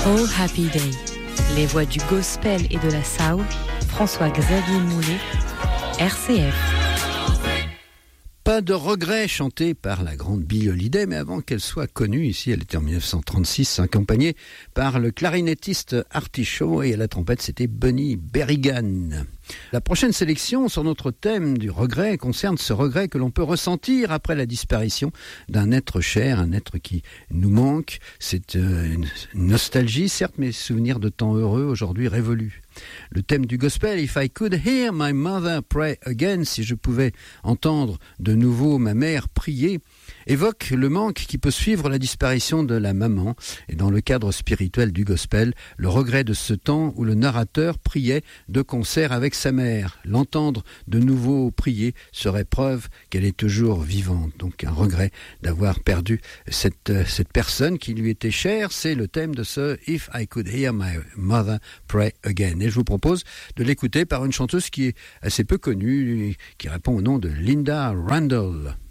Oh Happy Day, les voix du gospel et de la soul, François-Xavier Moulet, RCF. Pas de regret chanté par la grande Billie Holiday, mais avant qu'elle soit connue, ici elle était en 1936, accompagnée par le clarinettiste Artie Shaw et à la trompette c'était Bunny Berrigan. La prochaine sélection sur notre thème du regret concerne ce regret que l'on peut ressentir après la disparition d'un être cher, un être qui nous manque. C'est une nostalgie, certes, mais souvenir de temps heureux, aujourd'hui révolus. Le thème du gospel, If I could hear my mother pray again, si je pouvais entendre de nouveau ma mère prier, évoque le manque qui peut suivre la disparition de la maman, et dans le cadre spirituel du gospel, le regret de ce temps où le narrateur priait de concert avec sa mère. L'entendre de nouveau prier serait preuve qu'elle est toujours vivante. Donc un regret d'avoir perdu cette personne qui lui était chère. C'est le thème de ce If I Could Hear My Mother Pray Again. Et je vous propose de l'écouter par une chanteuse qui est assez peu connue, qui répond au nom de Linda Randall.